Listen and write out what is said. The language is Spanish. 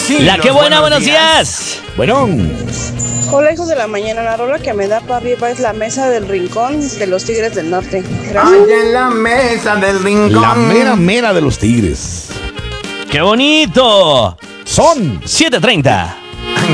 La que buena, buenos días. Bueno. Hola, hijos de la mañana. La rola que me da para arriba es La Mesa del Rincón de los Tigres del Norte. Gracias. Allá en la mesa del rincón. La mera de los Tigres. ¡Qué bonito! Son 7:30.